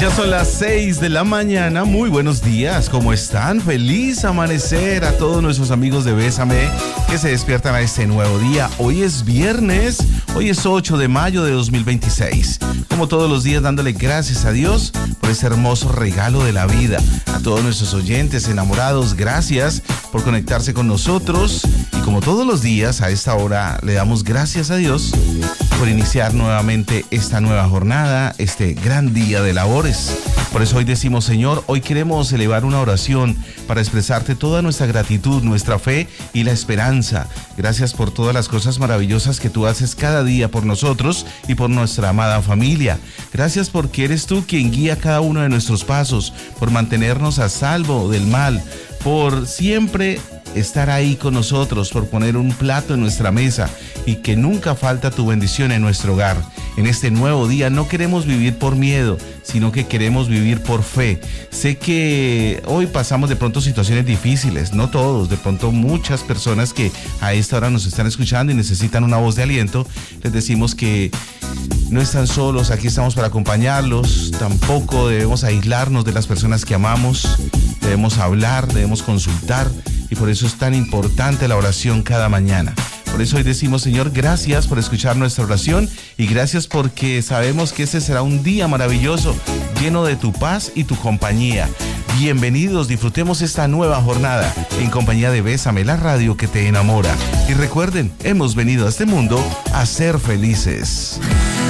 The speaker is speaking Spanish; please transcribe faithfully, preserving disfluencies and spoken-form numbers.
Ya son las seis de la mañana. Muy buenos días, ¿cómo están? Feliz amanecer a todos nuestros amigos de Bésame que se despiertan a este nuevo día. Hoy es viernes, hoy es ocho de mayo de dos mil veintiséis. Como todos los días, dándole gracias a Dios por ese hermoso regalo de la vida. A todos nuestros oyentes enamorados, gracias por conectarse con nosotros. Y como todos los días, a esta hora le damos gracias a Dios por iniciar nuevamente esta nueva jornada, este gran día de labores. Por eso hoy decimos, Señor, hoy queremos elevar una oración para expresarte toda nuestra gratitud, nuestra fe y la esperanza. Gracias por todas las cosas maravillosas que tú haces cada día por nosotros y por nuestra amada familia. Gracias porque eres tú quien guía cada uno de nuestros pasos, por mantenernos a salvo del mal, por siempre estar ahí con nosotros, por poner un plato en nuestra mesa y que nunca falta tu bendición en nuestro hogar. En este nuevo día no queremos vivir por miedo, sino que queremos vivir por fe. Sé que hoy pasamos de pronto situaciones difíciles, no todos, de pronto muchas personas que a esta hora nos están escuchando y necesitan una voz de aliento. Les decimos que no están solos, aquí estamos para acompañarlos. Tampoco debemos aislarnos de las personas que amamos. Debemos hablar, debemos consultar, y por eso es tan importante la oración cada mañana. Por eso hoy decimos, Señor, gracias por escuchar nuestra oración y gracias porque sabemos que ese será un día maravilloso, lleno de tu paz y tu compañía. Bienvenidos, disfrutemos esta nueva jornada en compañía de Bésame, la radio que te enamora. Y recuerden, hemos venido a este mundo a ser felices.